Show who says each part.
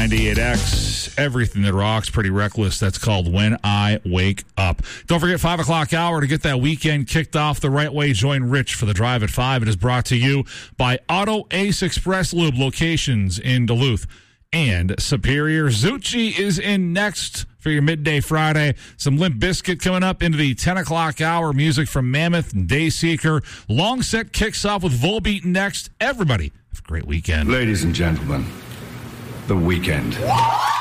Speaker 1: 98X, everything that rocks, Pretty Reckless. That's called When I Wake Up. Don't forget 5 o'clock hour to get that weekend kicked off the right way. Join Rich for the Drive at 5. It is brought to you by Auto Ace Express Lube locations in Duluth and Superior. Zucci is in next for your midday Friday. Some Limp Bizkit coming up into the 10 o'clock hour. Music from Mammoth and Dayseeker. Long set kicks off with Volbeat next. Everybody have a great weekend.
Speaker 2: Ladies and gentlemen, the weekend.